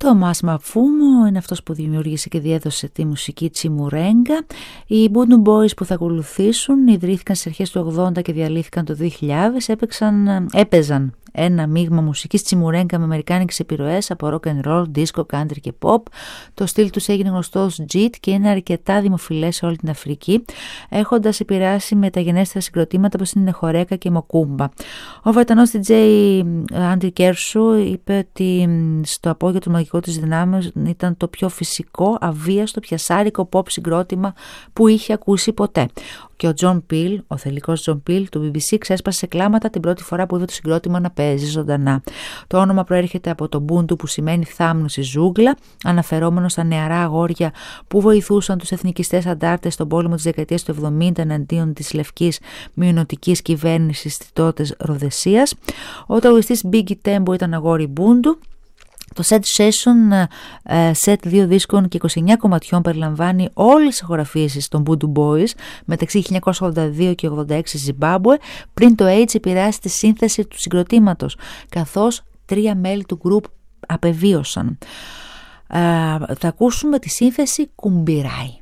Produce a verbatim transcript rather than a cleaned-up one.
Θωμάς Μαφούμο είναι αυτός που δημιούργησε και διέδωσε τη μουσική Τσιμουρέγκα. Οι Voodoo Boys που θα ακολουθήσουν ιδρύθηκαν στις αρχές του ογδόντα και διαλύθηκαν το δύο χιλιάδες. Έπαιξαν, έπαιζαν ένα μείγμα μουσικής τσιμουρέγκα με αμερικάνικες επιρροές από rock and roll, disco, country και pop. Το στυλ τους έγινε γνωστό ως τζιτ και είναι αρκετά δημοφιλές σε όλη την Αφρική, έχοντας επηρεάσει μεταγενέστερα συγκροτήματα όπως είναι Χορέκα και Μοκούμπα. Ο Βρετανός ντι τζέι Άντι Κέρσου είπε ότι στο απόγειο του μαγικού της δυνάμεως ήταν το πιο φυσικό, αβίαστο, πιασάρικο pop συγκρότημα που είχε ακούσει ποτέ. Και ο Τζον Πιλ, ο θελικός Τζον Πιλ του μπι μπι σι, ξέσπασε σε κλάματα την πρώτη φορά που είδε το συγκρότημα να παίζει ζωντανά. Το όνομα προέρχεται από το Μπούντου που σημαίνει θάμνους ή ζούγκλα, αναφερόμενο στα νεαρά αγόρια που βοηθούσαν τους εθνικιστές αντάρτες στον πόλεμο της δεκαετίας του εβδομήντα εναντίον της λευκής μειονοτικής κυβέρνησης της τότε Ροδεσίας. Ο τραγουδιστής Biggie Tembo ήταν αγόρι Μπούντου. Το set session, set δύο δίσκων και είκοσι εννέα κομματιών περιλαμβάνει όλες τις ηχογραφήσεις των Voodoo Boys μεταξύ χίλια εννιακόσια ογδόντα δύο και ογδόντα έξι Ζιμπάμπουε, πριν το AIDS επηρεάσει τη σύνθεση του συγκροτήματος, καθώς τρία μέλη του group απεβίωσαν. Uh, θα ακούσουμε τη σύνθεση Κουμπιράι.